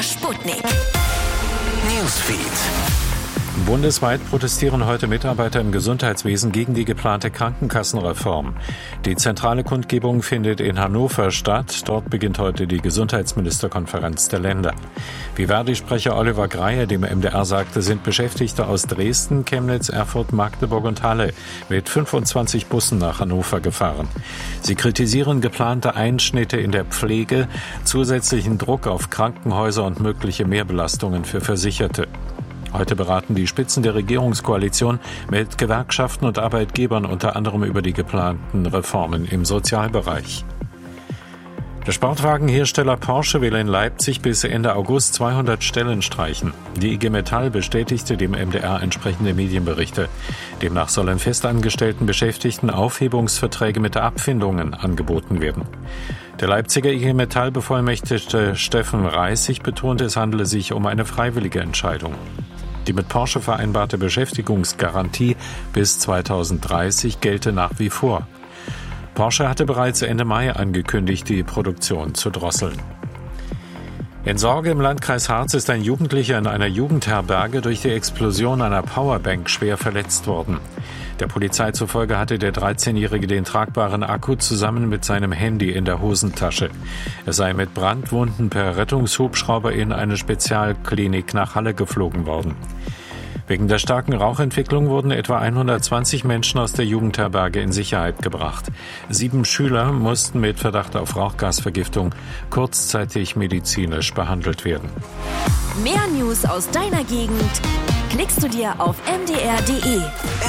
Sputnik Newsfeed. Bundesweit protestieren heute Mitarbeiter im Gesundheitswesen gegen die geplante Krankenkassenreform. Die zentrale Kundgebung findet in Hannover statt. Dort beginnt heute die Gesundheitsministerkonferenz der Länder. Wie Verdi-Sprecher Oliver Greier dem MDR sagte, sind Beschäftigte aus Dresden, Chemnitz, Erfurt, Magdeburg und Halle mit 25 Bussen nach Hannover gefahren. Sie kritisieren geplante Einschnitte in der Pflege, zusätzlichen Druck auf Krankenhäuser und mögliche Mehrbelastungen für Versicherte. Heute beraten die Spitzen der Regierungskoalition mit Gewerkschaften und Arbeitgebern unter anderem über die geplanten Reformen im Sozialbereich. Der Sportwagenhersteller Porsche will in Leipzig bis Ende August 200 Stellen streichen. Die IG Metall bestätigte dem MDR entsprechende Medienberichte. Demnach sollen festangestellten Beschäftigten Aufhebungsverträge mit Abfindungen angeboten werden. Der Leipziger IG Metall-Bevollmächtigte Steffen Reissig betonte, es handele sich um eine freiwillige Entscheidung. Die mit Porsche vereinbarte Beschäftigungsgarantie bis 2030 gelte nach wie vor. Porsche hatte bereits Ende Mai angekündigt, die Produktion zu drosseln. In Sorge im Landkreis Harz ist ein Jugendlicher in einer Jugendherberge durch die Explosion einer Powerbank schwer verletzt worden. Der Polizei zufolge hatte der 13-Jährige den tragbaren Akku zusammen mit seinem Handy in der Hosentasche. Er sei mit Brandwunden per Rettungshubschrauber in eine Spezialklinik nach Halle geflogen worden. Wegen der starken Rauchentwicklung wurden etwa 120 Menschen aus der Jugendherberge in Sicherheit gebracht. 7 Schüler mussten mit Verdacht auf Rauchgasvergiftung kurzzeitig medizinisch behandelt werden. Mehr News aus deiner Gegend klickst du dir auf mdr.de.